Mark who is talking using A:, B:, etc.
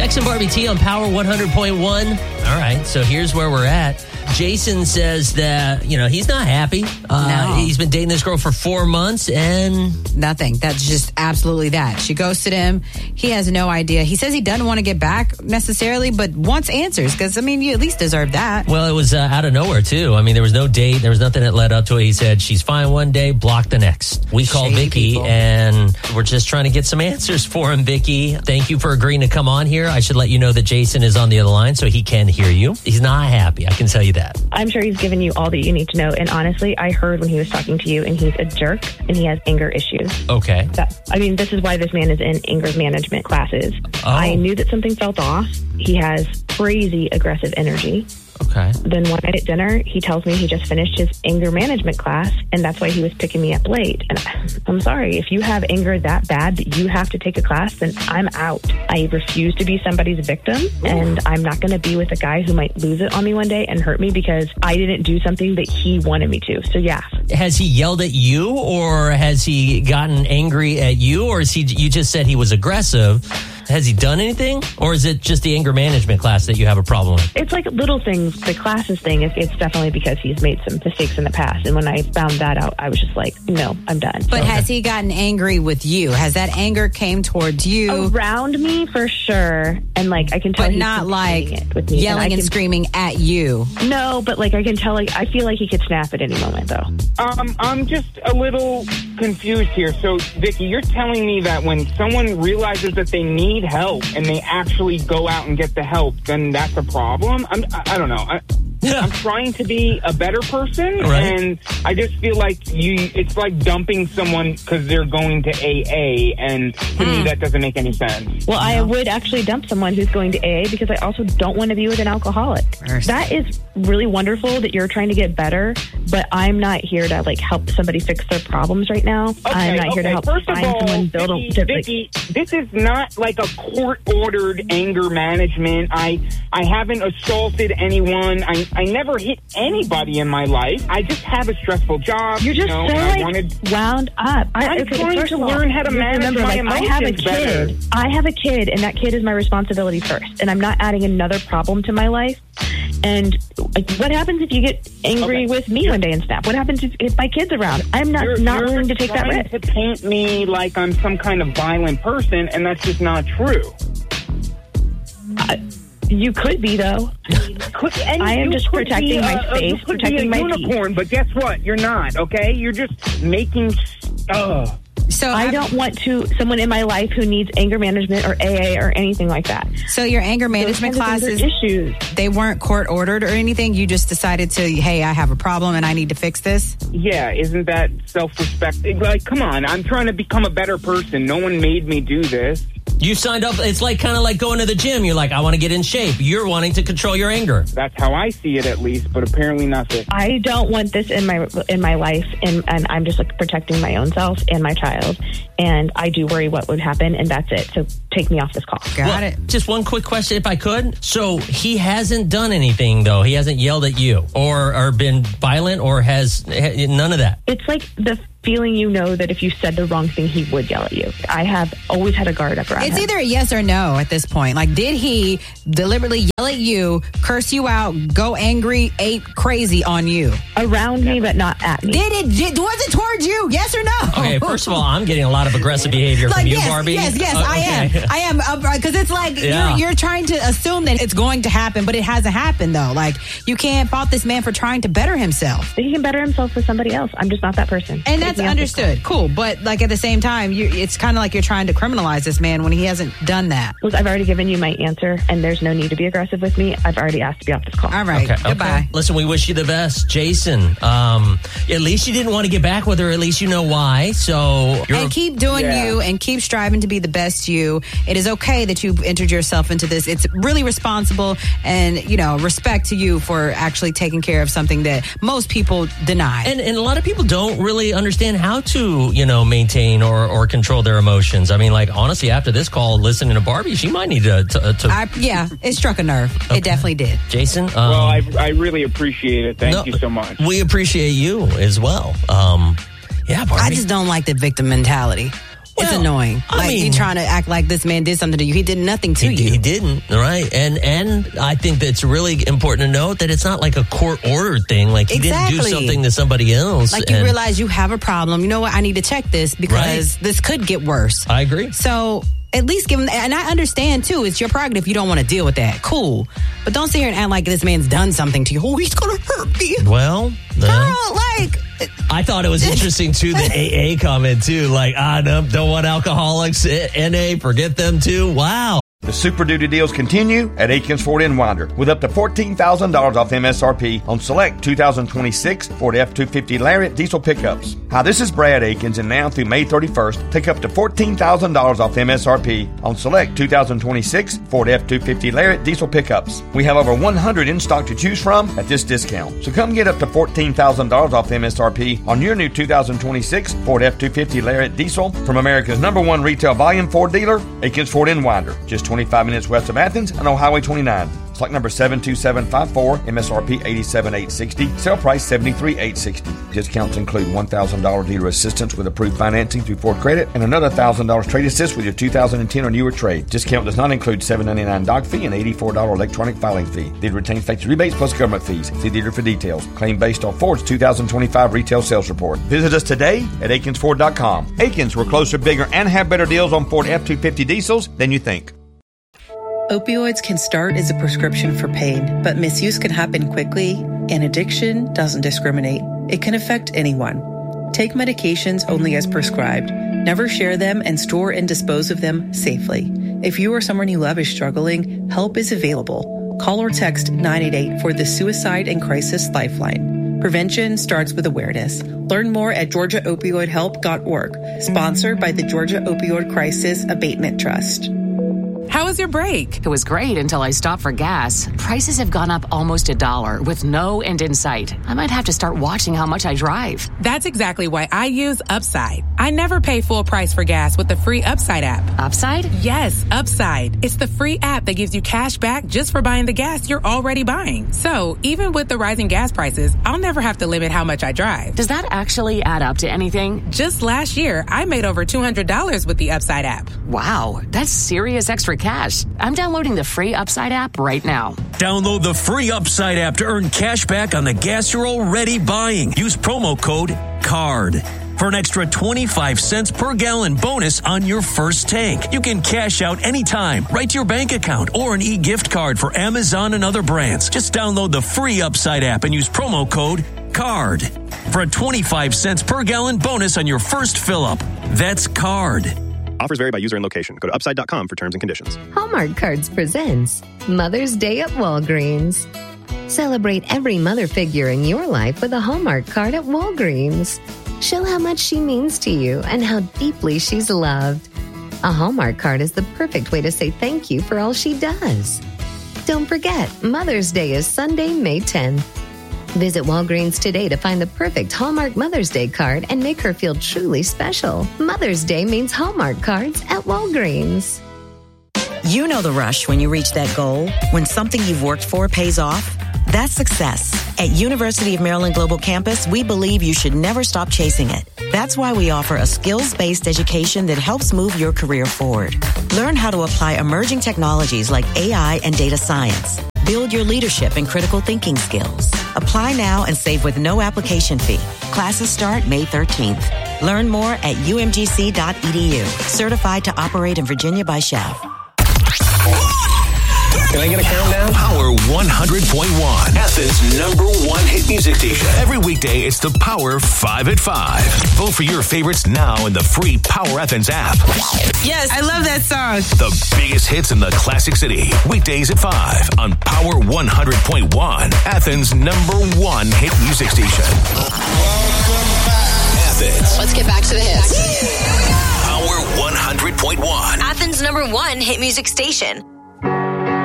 A: Bex and Barbie T on Power 100.1. All right, so here's where we're at. Jason says that, he's not happy.
B: No.
A: He's been dating this girl for 4 months and...
B: Nothing. That's just absolutely that. She ghosted him. He has no idea. He says he doesn't want to get back necessarily, but wants answers because, you at least deserve that.
A: Well, it was out of nowhere, too. There was no date. There was nothing that led up to it. He said, she's fine one day, block the next. We called Vicky,
B: people.
A: and we're just trying to get some answers for him, Vicky. Thank you for agreeing to come on here. I should let you know that Jason is on the other line, so he can hear you. He's not happy. I can tell you that.
C: I'm sure he's given you all that you need to know. And honestly, I heard when he was talking to you, and he's a jerk, and he has anger issues.
A: Okay.
C: This is why this man is in anger management classes.
A: Oh.
C: I knew that something felt off. He has crazy aggressive energy.
A: Okay.
C: Then one night at dinner, he tells me he just finished his anger management class, and that's why he was picking me up late. And I'm sorry, if you have anger that bad that you have to take a class, then I'm out. I refuse to be somebody's victim, and I'm not going to be with a guy who might lose it on me one day and hurt me because I didn't do something that he wanted me to. So yeah.
A: Has he yelled at you, or has he gotten angry at you, or is you just said he was aggressive? Has he done anything, or is it just the anger management class that you have a problem with?
C: It's like little things. The classes thing, it's definitely because he's made some mistakes in the past. And when I found that out, I was just like, no, I'm done.
B: But has he gotten angry with you? Has that anger came towards you?
C: Around me, for sure. And I can tell
B: but
C: he's
B: not like
C: it with me.
B: yelling and screaming at you.
C: No, but I can tell, I feel like he could snap at any moment, though.
D: I'm just a little confused here. So, Vicky, you're telling me that when someone realizes that they need help and they actually go out and get the help, then that's a problem? I don't know. I'm trying to be a better person,
A: right.
D: And I just feel like it's like dumping someone because they're going to AA, and to me that doesn't make any sense.
C: Well, I would actually dump someone who's going to AA because I also don't want to be with an alcoholic. That is really wonderful that you're trying to get better, but I'm not here to help somebody fix their problems right now. I'm not here to help
D: First
C: find
D: of all,
C: someone build
D: Vicky, this is not like a court-ordered anger management. I haven't assaulted anyone. I never hit anybody in my life. I just have a stressful job.
C: You're just wound up.
D: I'm trying to learn how to manage my emotions
C: I have a kid.
D: better.
C: I have a kid, and that kid is my responsibility first. And I'm not adding another problem to my life. And what happens if you get angry with me one day and snap? What happens if my kid's around? I'm not willing to take that risk.
D: You're trying to paint me like I'm some kind of violent person, and that's just not true.
C: You could be, though. I am just protecting my space, protecting my
D: unicorn, but guess what? You're not, okay? You're just making...
B: So
C: I don't want someone in my life who needs anger management or AA or anything like that.
B: So your anger management classes,
C: issues,
B: they weren't court ordered or anything? You just decided to, hey, I have a problem and I need to fix this?
D: Yeah, isn't that self-respect? Come on, I'm trying to become a better person. No one made me do this.
A: You signed up. It's kind of like going to the gym. You're like, I want to get in shape. You're wanting to control your anger.
D: That's how I see it, at least, but apparently not this.
C: I don't want this in my life, and I'm just protecting my own self and my child, and I do worry what would happen, and that's it. So take me off this call.
B: Got it.
A: Just one quick question, if I could. So he hasn't done anything, though. He hasn't yelled at you or been violent or has none of that.
C: It's like the feeling that if you said the wrong thing, he would yell at you. I have always had a guard up around him.
B: It's either a yes or no at this point. Did he deliberately yell at you, curse you out, go angry, ape crazy on you?
C: Around me, but not at me.
B: Was it towards you? Yes or no?
A: Okay, first of all, I'm getting a lot of aggressive behavior from you, Barbie.
B: Yes, I am. Because it's you're trying to assume that it's going to happen, but it hasn't happened, though. You can't fault this man for trying to better himself.
C: He can better himself with somebody else. I'm just not that person.
B: And that's understood. Cool. But at the same time, it's kind of like you're trying to criminalize this man when he hasn't done that.
C: Look, I've already given you my answer, and there's no need to be aggressive with me. I've already asked to be off this call.
B: All right.
A: Okay.
B: Goodbye.
A: Okay. Listen, we wish you the best. Jason, at least you didn't want to get back with her. At least you know why. So
B: keep doing you and keep striving to be the best you. It is okay that you've entered yourself into this. It's really responsible, and, respect to you for actually taking care of something that most people deny.
A: And a lot of people don't really understand how to, maintain or control their emotions. Honestly, after this call, listening to Barbie, she might need to
B: it struck a nerve. Okay. It definitely did.
A: Jason?
D: Well, I really appreciate it. Thank you so much.
A: We appreciate you as well. Barbie.
B: I just don't like the victim mentality. It's annoying.
A: I mean,
B: you trying to act like this man did something to you. He did nothing to you.
A: He didn't, right? And I think that's really important to note that it's not like a court-ordered thing. Like, he didn't do something to somebody else.
B: Like, you realize you have a problem. You know what? I need to check this because this could get worse.
A: I agree.
B: So at least give him, and I understand too, it's your prerogative if you don't want to deal with that. Cool. But don't sit here and act like this man's done something to you. Oh, he's going to hurt me.
A: Well,
B: girl,
A: I thought it was interesting too, the AA comment too. Like, no, don't want alcoholics, NA, forget them too. Wow.
E: The Super Duty deals continue at Aikens Ford in Winder with up to $14,000 off MSRP on select 2026 Ford F-250 Lariat diesel pickups. Hi, this is Brad Aikens, and now through May 31st, take up to $14,000 off MSRP on select 2026 Ford F-250 Lariat diesel pickups. We have over 100 in stock to choose from at this discount. So come get up to $14,000 off MSRP on your new 2026 Ford F-250 Lariat diesel from America's #1 retail volume Ford dealer, Aikens Ford in Winder. Just 25 minutes west of Athens and on Highway 29. Stock number 72754, MSRP $87,860, sale price $73,860. Discounts include $1,000 dealer assistance with approved financing through Ford Credit and another $1,000 trade assist with your 2010 or newer trade. Discount does not include $7.99 doc fee and $84 electronic filing fee. Dealer retains factory rebates plus government fees. See dealer for details. Claim based on Ford's 2025 retail sales report. Visit us today at AikensFord.com. Aikens, we're closer, bigger, and have better deals on Ford F-250 diesels than you think.
F: Opioids can start as a prescription for pain, but misuse can happen quickly, and addiction doesn't discriminate. It can affect anyone. Take medications only as prescribed. Never share them and store and dispose of them safely. If you or someone you love is struggling, help is available. Call or text 988 for the Suicide and Crisis Lifeline. Prevention starts with awareness. Learn more at GeorgiaOpioidHelp.org. Sponsored by the Georgia Opioid Crisis Abatement Trust.
G: How was your break? It was great until I stopped for gas. Prices have gone up almost $1 with no end in sight. I might have to start watching how much I drive.
H: That's exactly why I use Upside. I never pay full price for gas with the free Upside app.
G: Upside?
H: Yes, Upside. It's the free app that gives you cash back just for buying the gas you're already buying. So even with the rising gas prices, I'll never have to limit how much I drive.
G: Does that actually add up to anything?
H: Just last year, I made over $200 with the Upside app.
G: Wow, that's serious extra cash. I'm downloading the free Upside app right now.
I: Download the free Upside app to earn cash back on the gas you're already buying. Use promo code CARD for an extra 25 cents per gallon bonus on your first tank. You can cash out anytime, right to your bank account, or an e-gift card for Amazon and other brands. Just download the free Upside app and use promo code CARD for a 25 cents per gallon bonus on your first fill up. That's CARD.
J: Offers vary by user and location. Go to upside.com for terms and conditions.
K: Hallmark Cards presents Mother's Day at Walgreens. Celebrate every mother figure in your life with a Hallmark card at Walgreens. Show how much she means to you and how deeply she's loved. A Hallmark card is the perfect way to say thank you for all she does. Don't forget, Mother's Day is Sunday, May 10th. Visit Walgreens today to find the perfect Hallmark Mother's Day card and make her feel truly special. Mother's Day means Hallmark cards at Walgreens.
L: You know the rush when you reach that goal, when something you've worked for pays off. That's success. At University of Maryland Global Campus, we believe you should never stop chasing it. That's why we offer a skills-based education that helps move your career forward. Learn how to apply emerging technologies like AI and data science. Build your leadership and critical thinking skills. Apply now and save with no application fee. Classes start May 13th. Learn more at umgc.edu. Certified to operate in Virginia by Chev.
M: Can I get a countdown?
I: Power 100.1, Athens' #1 hit music station. Every weekday, it's the Power 5 at 5. Vote for your favorites now in the free Power Athens app.
B: Yes, I love that song.
I: The biggest hits in the Classic City. Weekdays at 5 on Power 100.1, Athens' #1 hit music station. Athens.
N: Let's get back to the hits.
I: Power 100.1.
N: Athens' #1 hit music station.